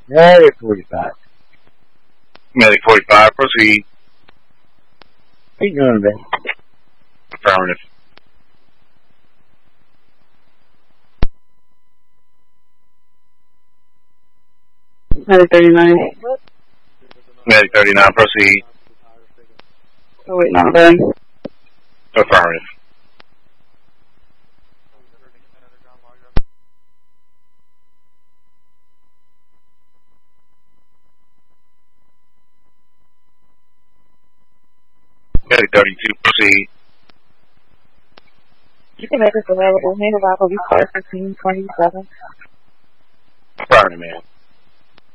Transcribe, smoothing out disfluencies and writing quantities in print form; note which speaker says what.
Speaker 1: Medic 45.
Speaker 2: Medic 45, proceed.
Speaker 1: How you doing, Ben?
Speaker 2: Affirmative.
Speaker 3: Medic 39.
Speaker 2: Medic 39, proceed.
Speaker 3: Oh, wait, not Ben.
Speaker 2: Affirmative. Medic 32, proceed.
Speaker 3: You can make us available. Main arrival, we start 1527.
Speaker 2: Affirmative, man.